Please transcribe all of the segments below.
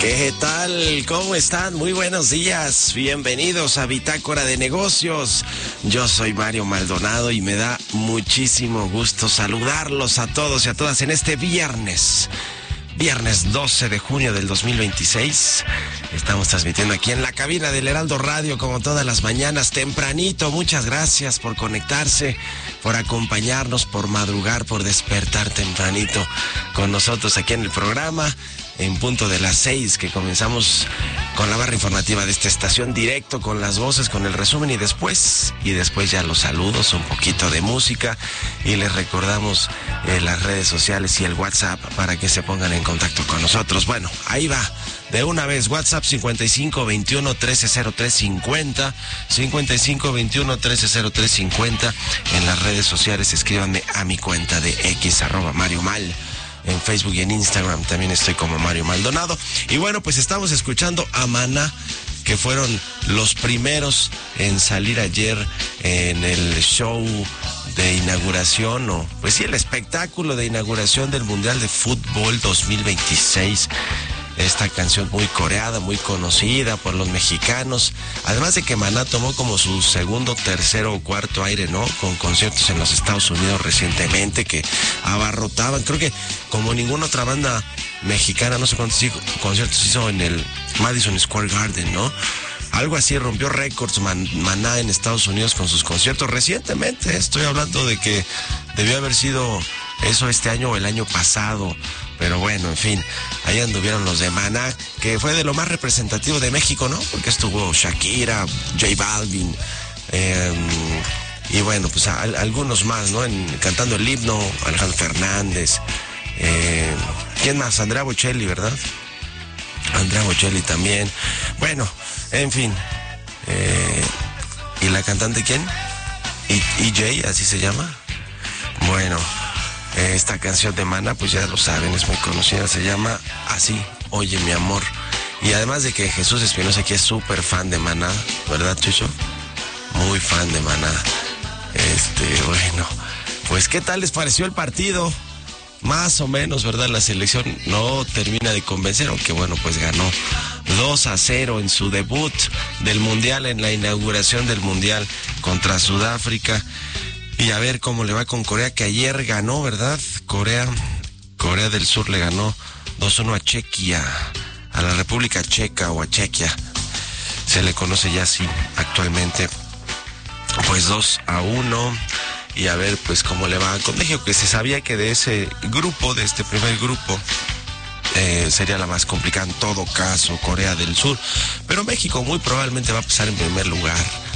¿Qué tal? ¿Cómo están? Muy buenos días. Bienvenidos a Bitácora de Negocios. Yo soy Mario Maldonado y me da muchísimo gusto saludarlos a todos y a todas en este viernes 12 de junio del 2026. Estamos transmitiendo aquí en la cabina del Heraldo Radio como todas las mañanas tempranito. Muchas gracias por conectarse, por acompañarnos, por madrugar, por despertar tempranito con nosotros aquí en el programa. En punto de las 6 que comenzamos con la barra informativa de esta estación, directo con las voces, con el resumen y después ya los saludos, un poquito de música y les recordamos las redes sociales y el WhatsApp para que se pongan en contacto con nosotros. Bueno, ahí va. De una vez, WhatsApp 5521-130350, 5521-130350. En las redes sociales escríbanme a mi cuenta de X, @MarioMal. En Facebook y en Instagram también estoy como Mario Maldonado. Y bueno, pues estamos escuchando a Maná, que fueron los primeros en salir ayer en el show de inauguración, o pues sí, el espectáculo de inauguración del Mundial de Fútbol 2026. Esta canción muy coreada, muy conocida por los mexicanos. Además de que Maná tomó como su segundo, tercero o cuarto aire, ¿no? Con conciertos en los Estados Unidos recientemente que abarrotaban. Creo que como ninguna otra banda mexicana, no sé cuántos conciertos hizo en el Madison Square Garden, ¿no? Algo así, rompió récords Maná en Estados Unidos con sus conciertos recientemente. Estoy hablando de que debió haber sido eso este año o el año pasado. Pero bueno, en fin, ahí anduvieron los de Maná, que fue de lo más representativo de México, ¿no? Porque estuvo Shakira, J Balvin, y bueno, pues algunos más, ¿no? Cantando el himno, Alejandro Fernández, ¿quién más? Andrea Bocelli, ¿verdad? Andrea Bocelli también. Bueno, en fin, ¿y la cantante quién? EJ, así se llama. Bueno, esta canción de Maná, pues ya lo saben, es muy conocida, se llama así, Oye mi amor. Y además de que Jesús Espinosa aquí es súper fan de Maná, ¿verdad, Chucho? Muy fan de Maná. Bueno, pues ¿qué tal les pareció el partido? Más o menos, ¿verdad? La selección no termina de convencer, aunque bueno, pues ganó 2-0 en su debut del Mundial, en la inauguración del Mundial contra Sudáfrica. Y a ver cómo le va con Corea, que ayer ganó, ¿verdad? Corea del Sur le ganó 2-1 a Chequia, a la República Checa o a Chequia. Se le conoce ya así actualmente. Pues 2-1. Y a ver pues cómo le va con México, que se sabía que de ese grupo, de este primer grupo, sería la más complicada en todo caso, Corea del Sur. Pero México muy probablemente va a pasar en primer lugar.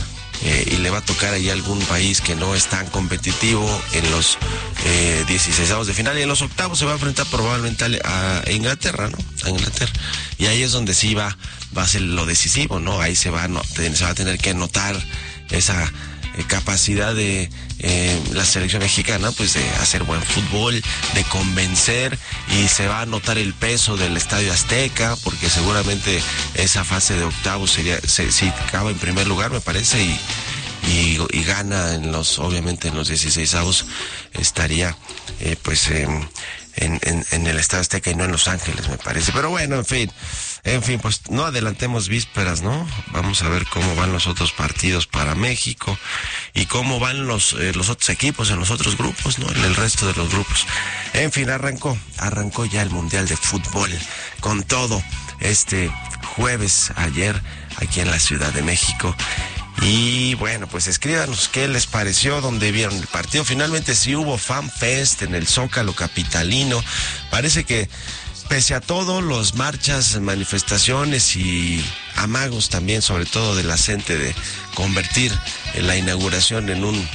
Y le va a tocar ahí algún país que no es tan competitivo en los 16avos de final, y en los octavos se va a enfrentar probablemente a Inglaterra, ¿no? A Inglaterra. Y ahí es donde sí va a ser lo decisivo, ¿no? Ahí se va a tener que notar esa capacidad de la selección mexicana, pues de hacer buen fútbol, de convencer, y se va a notar el peso del Estadio Azteca, porque seguramente esa fase de octavos si acaba en primer lugar, me parece, y gana obviamente en los 16avos, estaría pues en el Estadio Azteca y no en Los Ángeles, me parece. Pero bueno, en fin, pues no adelantemos vísperas, ¿no? Vamos a ver cómo van los otros partidos para México y cómo van los otros equipos en los otros grupos, ¿no? En el resto de los grupos. En fin, arrancó ya el Mundial de Fútbol con todo este jueves, ayer, aquí en la Ciudad de México. Y bueno, pues escríbanos qué les pareció, dónde vieron el partido. Finalmente sí hubo Fan Fest en el Zócalo capitalino. Parece que pese a todo, los marchas, manifestaciones y amagos también, sobre todo de la gente, de convertir la inauguración en un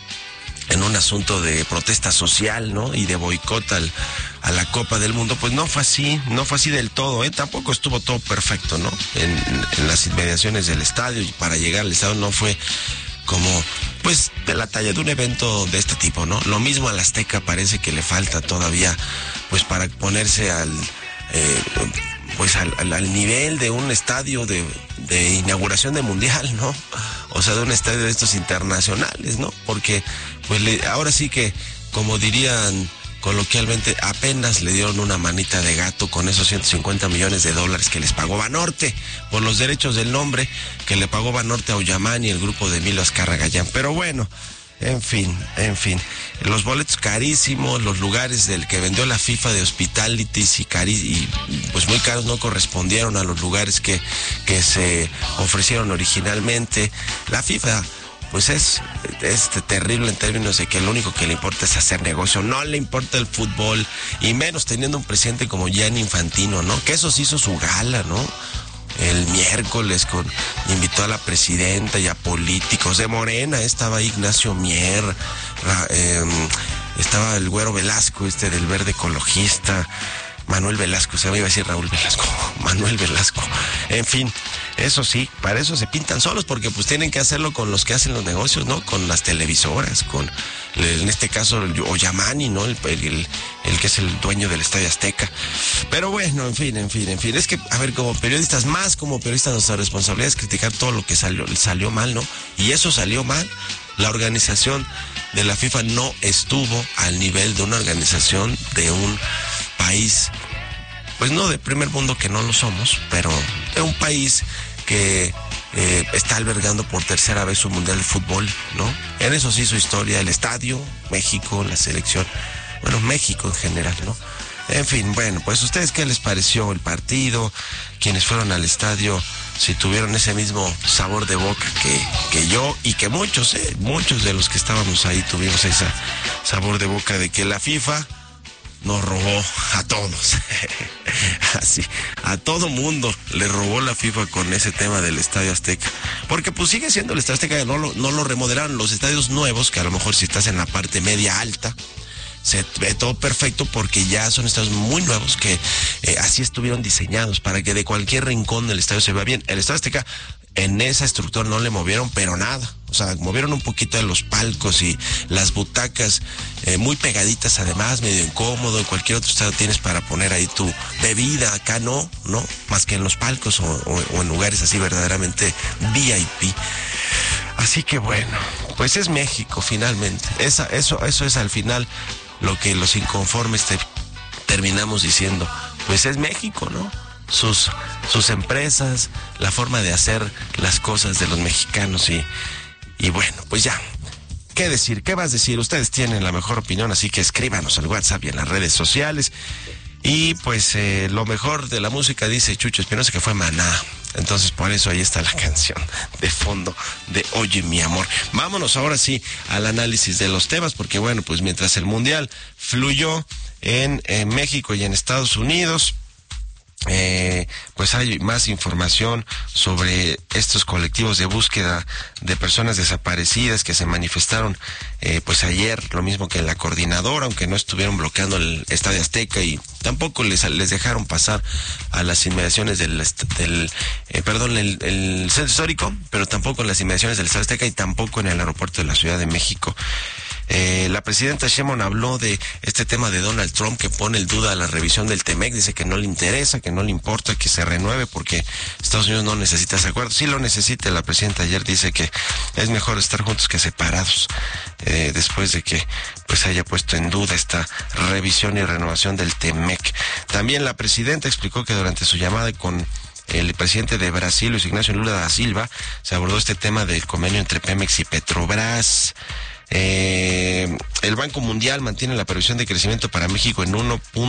asunto de protesta social, ¿no? Y de boicot a la Copa del Mundo, pues no fue así del todo, ¿eh? Tampoco estuvo todo perfecto, ¿no? En las inmediaciones del estadio, y para llegar al estadio no fue como, pues, de la talla de un evento de este tipo, ¿no? Lo mismo al Azteca parece que le falta todavía, pues, para ponerse al nivel de un estadio de inauguración de mundial, ¿no? O sea, de un estadio de estos internacionales, ¿no? Porque, pues, ahora sí que, como dirían coloquialmente apenas le dieron una manita de gato con esos $150 millones que les pagó Banorte por los derechos del nombre que le pagó Banorte a Ollamán y el grupo de Emilio Azcárraga Gallán. Pero bueno, en fin, los boletos carísimos, los lugares del que vendió la FIFA de hospitalities y pues muy caros no correspondieron a los lugares que se ofrecieron originalmente. La FIFA pues es terrible en términos de que lo único que le importa es hacer negocio, no le importa el fútbol, y menos teniendo un presidente como Gianni Infantino, ¿no? Que eso sí hizo su gala, ¿no? El miércoles invitó a la presidenta y a políticos de Morena, estaba Ignacio Mier, estaba el Güero Velasco, del Verde Ecologista, Manuel Velasco, se me iba a decir Raúl Velasco, Manuel Velasco, en fin. Eso sí, para eso se pintan solos, porque pues tienen que hacerlo con los que hacen los negocios, ¿no? Con las televisoras, en este caso, Ollamani, ¿no? El que es el dueño del Estadio Azteca. Pero bueno, en fin. Es que, a ver, como periodistas, nuestra responsabilidad es criticar todo lo que salió mal, ¿no? Y eso salió mal. La organización de la FIFA no estuvo al nivel de una organización de un país, pues no de primer mundo, que no lo somos, pero de un país que está albergando por tercera vez un mundial de fútbol, ¿no? En eso sí hizo historia el estadio, México, la selección, bueno, México en general, ¿no? En fin, bueno, pues ¿ustedes qué les pareció el partido? Quienes fueron al estadio, si tuvieron ese mismo sabor de boca que yo, y que muchos de los que estábamos ahí tuvimos ese sabor de boca de que la FIFA nos robó a todos. Así, a todo mundo le robó la FIFA con ese tema del Estadio Azteca. Porque pues sigue siendo el Estadio Azteca, no lo remodelaron. Los estadios nuevos, que a lo mejor si estás en la parte media alta, se ve todo perfecto porque ya son estadios muy nuevos que así estuvieron diseñados para que de cualquier rincón del estadio se vea bien. El Estadio Azteca, en esa estructura no le movieron pero nada. O sea, movieron un poquito de los palcos y las butacas muy pegaditas, además, medio incómodo. En cualquier otro estadio tienes para poner ahí tu bebida, acá no, más que en los palcos o en lugares así verdaderamente VIP. Así que bueno, pues es México finalmente. Eso es al final lo que los inconformes terminamos diciendo. Pues es México, ¿no? Sus empresas, la forma de hacer las cosas de los mexicanos y bueno, pues ya. ¿Qué decir? ¿Qué vas a decir? Ustedes tienen la mejor opinión, así que escríbanos al WhatsApp y en las redes sociales. Y pues lo mejor de la música, dice Chucho Espinosa, que fue Maná. Entonces por eso ahí está la canción de fondo de Oye mi amor. Vámonos ahora sí al análisis de los temas, porque bueno, pues mientras el Mundial fluyó en México y en Estados Unidos, pues hay más información sobre estos colectivos de búsqueda de personas desaparecidas que se manifestaron pues ayer, lo mismo que en la coordinadora, aunque no estuvieron bloqueando el Estadio Azteca y tampoco les dejaron pasar a las inmediaciones del centro histórico, pero tampoco en las inmediaciones del Estadio Azteca y tampoco en el aeropuerto de la Ciudad de México. La presidenta Sheinbaum habló de este tema de Donald Trump, que pone en duda la revisión del TEMEC, dice que no le interesa, que no le importa que se renueve porque Estados Unidos no necesita ese acuerdo. Sí lo necesita. La presidenta ayer dice que es mejor estar juntos que separados, después de que pues haya puesto en duda esta revisión y renovación del TEMEC. También la presidenta explicó que durante su llamada con el presidente de Brasil, Luis Ignacio Lula da Silva, se abordó este tema del convenio entre Pemex y Petrobras. El Banco Mundial mantiene la previsión de crecimiento para México en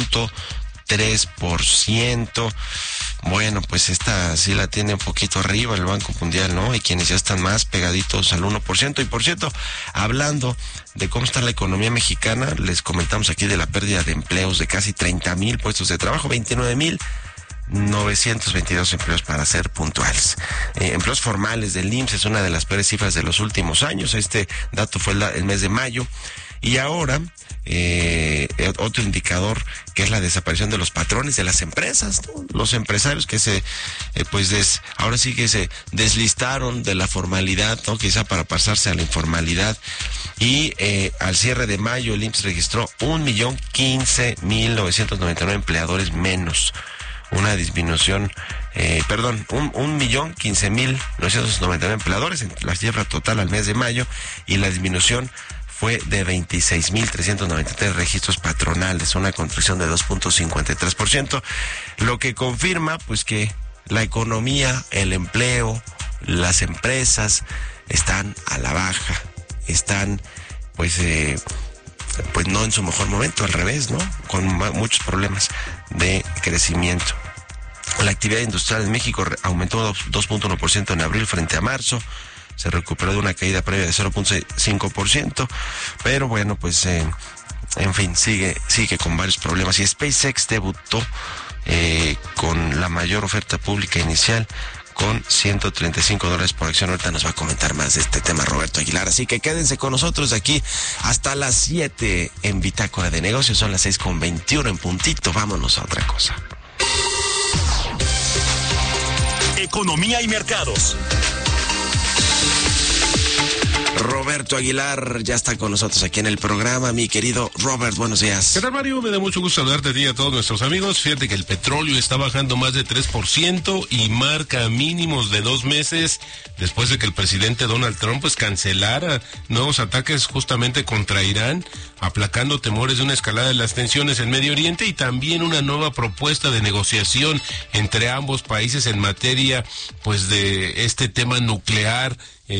1.3%. Bueno, pues esta sí la tiene un poquito arriba el Banco Mundial, ¿no? Hay quienes ya están más pegaditos al 1%. Y por cierto, hablando de cómo está la economía mexicana, les comentamos aquí de la pérdida de empleos de casi 30,000 puestos de trabajo, 29,922 empleos para ser puntuales. Empleos formales del IMSS es una de las peores cifras de los últimos años. Este dato fue el mes de mayo. Y ahora, otro indicador que es la desaparición de los patrones de las empresas, ¿no? Los empresarios que ahora sí que se deslistaron de la formalidad, ¿no? Quizá para pasarse a la informalidad. Y al cierre de mayo el IMSS registró 1,015,999 empleadores menos. Una disminución, 1,015,999 empleadores en la cifra total al mes de mayo, y la disminución fue de 26,393 registros patronales, una contracción de 2.53%, lo que confirma pues que la economía, el empleo, las empresas están a la baja, están pues no en su mejor momento, al revés, ¿no? Con muchos problemas de crecimiento. La actividad industrial en México aumentó 2.1% en abril frente a marzo. Se recuperó de una caída previa de 0.5%, pero bueno, pues en fin, sigue con varios problemas. Y SpaceX debutó con la mayor oferta pública inicial, con $135 por acción. Ahorita nos va a comentar más de este tema Roberto Aguilar, así que quédense con nosotros aquí hasta las 7 en Bitácora de Negocios. Son las 6:21 en puntito. Vámonos a otra cosa. Economía y mercados. Roberto Aguilar ya está con nosotros aquí en el programa. Mi querido Robert, buenos días. ¿Qué tal, Mario? Me da mucho gusto saludarte a ti y a todos nuestros amigos. Fíjate que el petróleo está bajando más de 3% y marca mínimos de 2 meses después de que el presidente Donald Trump pues cancelara nuevos ataques justamente contra Irán, aplacando temores de una escalada de las tensiones en Medio Oriente y también una nueva propuesta de negociación entre ambos países en materia pues de este tema nuclear.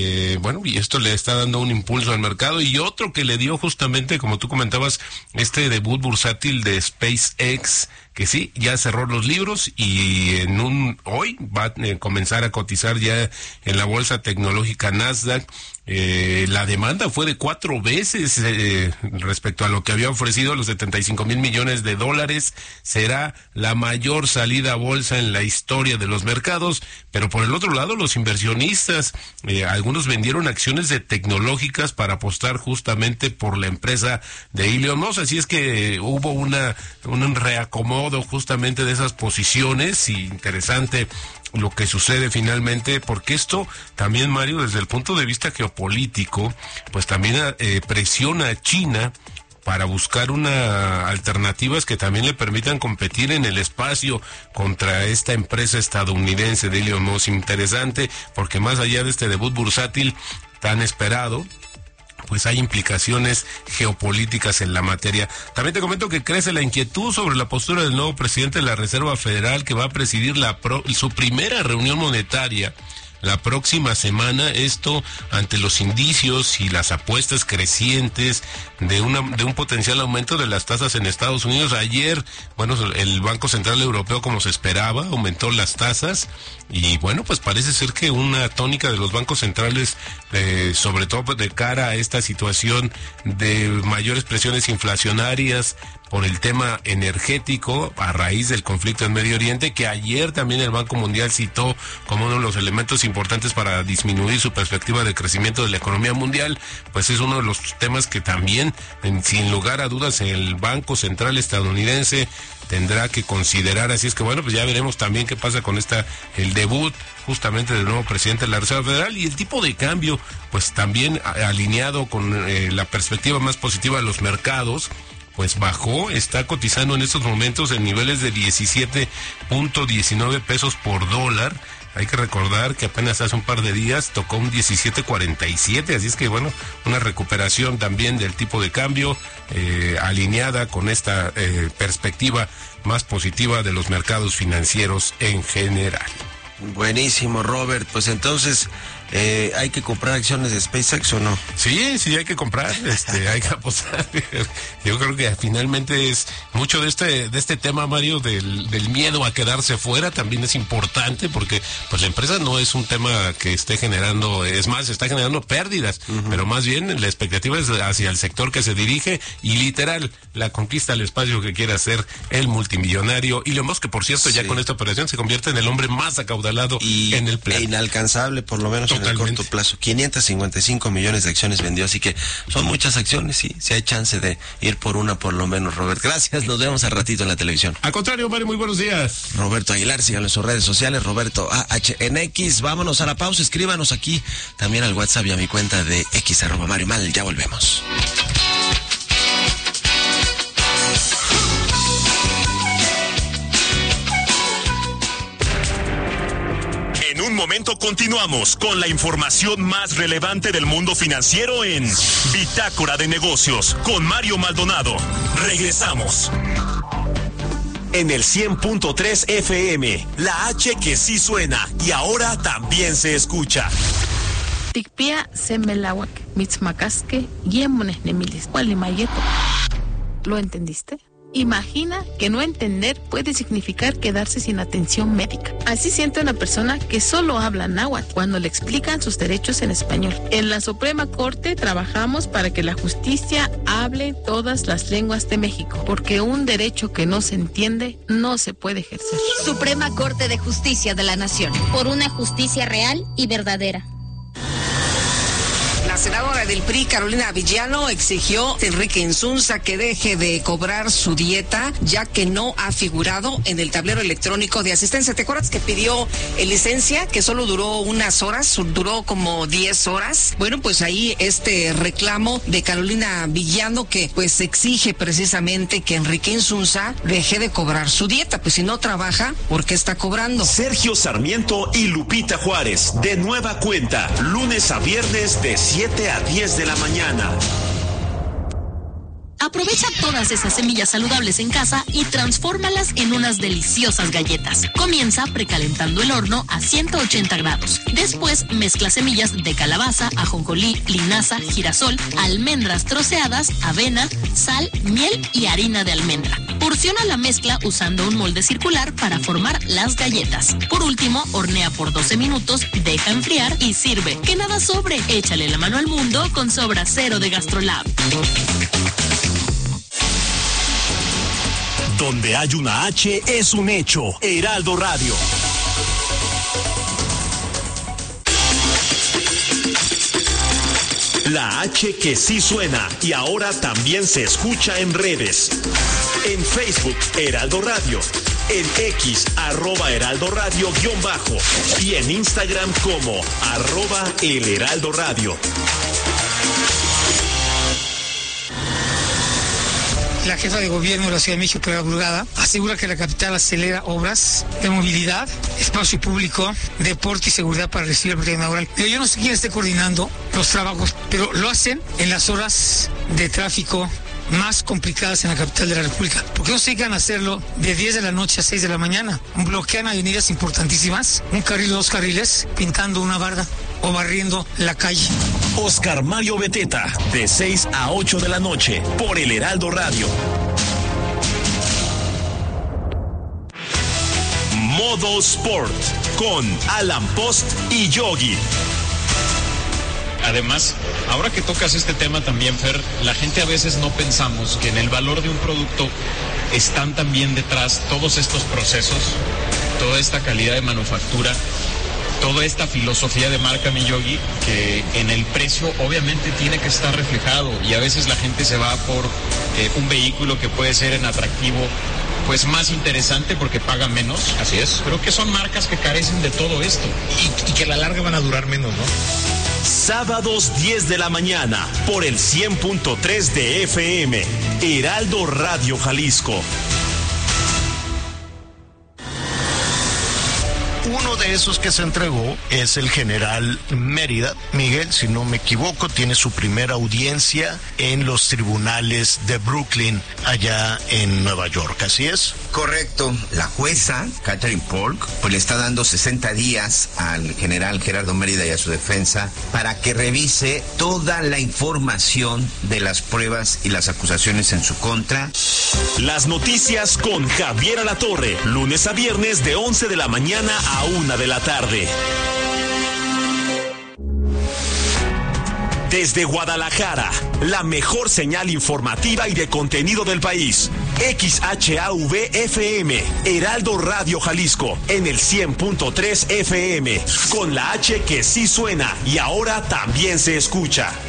Y esto le está dando un impulso al mercado, y otro que le dio justamente, como tú comentabas, este debut bursátil de SpaceX, que sí, ya cerró los libros y hoy va a comenzar a cotizar ya en la bolsa tecnológica Nasdaq. La demanda fue de 4 veces respecto a lo que había ofrecido, los $75,000 millones. Será la mayor salida a bolsa en la historia de los mercados, pero por el otro lado los inversionistas, algunos vendieron acciones de tecnológicas para apostar justamente por la empresa de Elon Musk, así es que hubo un reacomodo justamente de esas posiciones. Y interesante lo que sucede finalmente, porque esto también, Mario, desde el punto de vista geopolítico, pues también presiona a China para buscar alternativas que también le permitan competir en el espacio contra esta empresa estadounidense de Elon Musk. Interesante, porque más allá de este debut bursátil tan esperado, pues hay implicaciones geopolíticas en la materia. También te comento que crece la inquietud sobre la postura del nuevo presidente de la Reserva Federal, que va a presidir su primera reunión monetaria la próxima semana, esto ante los indicios y las apuestas crecientes de un potencial aumento de las tasas en Estados Unidos. Ayer, el Banco Central Europeo, como se esperaba, aumentó las tasas, y pues parece ser que una tónica de los bancos centrales, sobre todo de cara a esta situación de mayores presiones inflacionarias por el tema energético a raíz del conflicto en Medio Oriente, que ayer también el Banco Mundial citó como uno de los elementos importantes para disminuir su perspectiva de crecimiento de la economía mundial. Pues es uno de los temas que también, sin lugar a dudas, el Banco Central estadounidense tendrá que considerar. Así es que pues ya veremos también qué pasa con el debut justamente del nuevo presidente de la Reserva Federal, y el tipo de cambio pues también alineado con la perspectiva más positiva de los mercados, pues bajó, está cotizando en estos momentos en niveles de 17.19 pesos por dólar. Hay que recordar que apenas hace un par de días tocó un 17.47, así es que una recuperación también del tipo de cambio, alineada con esta perspectiva más positiva de los mercados financieros en general. Buenísimo, Robert. Pues entonces, ¿hay que comprar acciones de SpaceX o no? Sí, hay que comprar, hay que apostar. Yo creo que finalmente es mucho de este tema, Mario, del miedo a quedarse fuera, también es importante, porque pues la empresa no es un tema que esté generando, es más, está generando pérdidas, pero más bien la expectativa es hacia el sector que se dirige, y literal, la conquista del espacio que quiere hacer el multimillonario Elon Musk, que por cierto ya con esta operación se convierte en el hombre más acaudalado en el plan. Inalcanzable, por lo menos totalmente. En el corto plazo. 555 millones de acciones vendió, así que son muchas acciones, sí hay chance de ir por una por lo menos, Robert. Gracias, nos vemos al ratito en la televisión. Al contrario, Mario, muy buenos días. Roberto Aguilar, síganlo en sus redes sociales, Roberto AHNX. Vámonos a la pausa, escríbanos aquí también al WhatsApp y a mi cuenta de X @Mario Mal. Ya volvemos. En un momento continuamos con la información más relevante del mundo financiero en Bitácora de Negocios con Mario Maldonado. Regresamos. En el 100.3 FM, la H que sí suena y ahora también se escucha. Tikpia semelawak, mitzmacasque, yemones nemilis, gualimayeto. ¿Lo entendiste? Imagina que no entender puede significar quedarse sin atención médica. Así siente una persona que solo habla náhuatl cuando le explican sus derechos en español. En la Suprema Corte trabajamos para que la justicia hable todas las lenguas de México, porque un derecho que no se entiende no se puede ejercer. Suprema Corte de Justicia de la Nación. Por una justicia real y verdadera. La senadora del PRI, Carolina Villano, exigió a Enrique Insunza que deje de cobrar su dieta, ya que no ha figurado en el tablero electrónico de asistencia. ¿Te acuerdas que pidió licencia, que solo duró unas horas, duró como 10 horas? Bueno, pues ahí este reclamo de Carolina Villano, que pues exige precisamente que Enrique Insunza deje de cobrar su dieta, pues si no trabaja, ¿por qué está cobrando? Sergio Sarmiento y Lupita Juárez, de nueva cuenta, lunes a viernes de 7 a 10 de la mañana. Aprovecha todas esas semillas saludables en casa y transfórmalas en unas deliciosas galletas. Comienza precalentando el horno a 180 grados. Después mezcla semillas de calabaza, ajonjolí, linaza, girasol, almendras troceadas, avena, sal, miel y harina de almendra. Porciona la mezcla usando un molde circular para formar las galletas. Por último, hornea por 12 minutos, deja enfriar y sirve. Que nada sobre. Échale la mano al mundo con Sobra Cero de GastroLab. Donde hay una H es un hecho. Heraldo Radio. La H que sí suena y ahora también se escucha en redes. En Facebook, Heraldo Radio. En X, @Heraldo Radio _ y en Instagram como @El Heraldo Radio. La jefa de gobierno de la Ciudad de México, Clara Brugada, asegura que la capital acelera obras de movilidad, espacio público, deporte y seguridad para recibir el proyecto inaugural. Pero yo no sé quién esté coordinando los trabajos, pero lo hacen en las horas de tráfico más complicadas en la capital de la República. ¿Por qué no se dedican a hacerlo de 10 de la noche a 6 de la mañana? Bloquean avenidas importantísimas, un carril o 2 carriles, pintando una barda o barriendo la calle. Oscar Mario Beteta, de 6 a 8 de la noche, por el Heraldo Radio. Modo Sport, con Alan Post y Yogi. Además, ahora que tocas este tema también, Fer, la gente a veces no pensamos que en el valor de un producto están también detrás todos estos procesos, toda esta calidad de manufactura, toda esta filosofía de marca, mi Yogi, que en el precio obviamente tiene que estar reflejado, y a veces la gente se va por un vehículo que puede ser en atractivo pues más interesante porque paga menos. Así es. Creo que son marcas que carecen de todo esto y que a la larga van a durar menos, ¿no? Sábados 10 de la mañana por el 100.3 de FM, Heraldo Radio Jalisco. Uno de esos que se entregó es el general Mérida. Miguel, si no me equivoco, tiene su primera audiencia en los tribunales de Brooklyn, allá en Nueva York. ¿Así es? Correcto. La jueza, Catherine Polk, pues le está dando 60 días al general Gerardo Mérida y a su defensa para que revise toda la información de las pruebas y las acusaciones en su contra. Las noticias con Javier Alatorre, lunes a viernes de 11 de la mañana a 1 de la tarde. Desde Guadalajara, la mejor señal informativa y de contenido del país. XHAV-FM, Heraldo Radio Jalisco, en el 100.3 FM, con la H que sí suena y ahora también se escucha.